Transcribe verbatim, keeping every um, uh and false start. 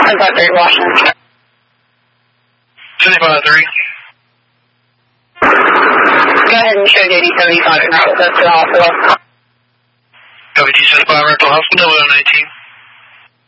seventy-five three, Washington. seventy-five three. Go ahead and show J D seventy-five and route with us to the hospital. Copy, D seventy-five, right to the hospital, one nineteen.